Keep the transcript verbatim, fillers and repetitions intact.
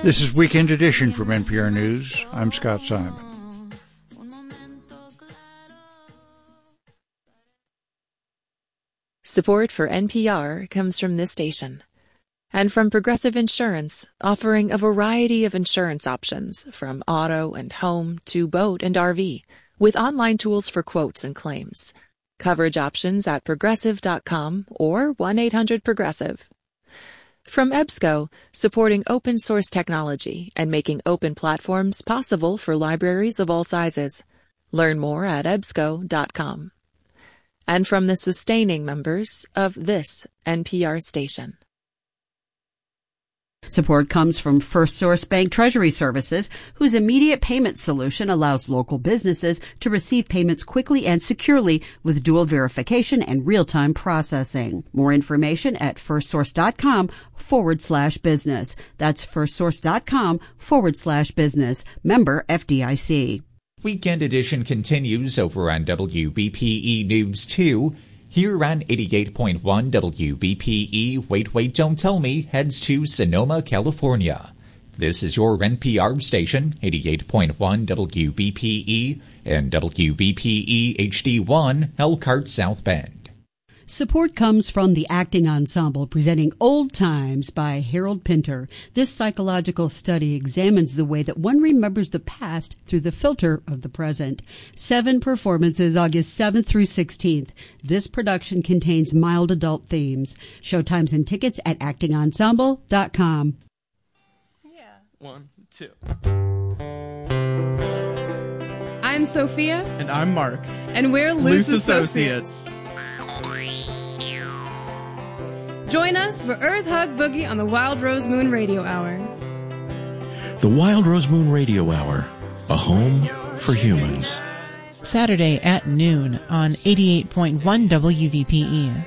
This is Weekend Edition from N P R News. I'm Scott Simon. Support for N P R comes from this station and from Progressive Insurance, offering a variety of insurance options from auto and home to boat and R V, with online tools for quotes and claims. Coverage options at progressive dot com or one eight hundred progressive. From EBSCO, supporting open source technology and making open platforms possible for libraries of all sizes. Learn more at ebsco dot com. And from the sustaining members of this N P R station. Support comes from First Source Bank Treasury Services, whose immediate payment solution allows local businesses to receive payments quickly and securely with dual verification and real-time processing. More information at firstsource.com forward slash business. That's firstsource.com forward slash business. Member F D I C. Weekend Edition continues over on W V P E News two. Here on eighty-eight point one W V P E, Wait, Wait, Don't Tell Me, heads to Sonoma, California. This is your N P R station, eighty-eight point one W V P E and W V P E H D one, Elkhart, South Bend. Support comes from the Acting Ensemble, presenting Old Times by Harold Pinter. This psychological study examines the way that one remembers the past through the filter of the present. Seven performances, August seventh through sixteenth. This production contains mild adult themes. Showtimes and tickets at acting ensemble dot com. Yeah. One, two. I'm Sophia. And I'm Mark. And we're Loose, Loose Associates. Associates. Join us for Earth Hug Boogie on the Wild Rose Moon Radio Hour. The Wild Rose Moon Radio Hour, a home for humans. Saturday at noon on eighty-eight point one W V P E.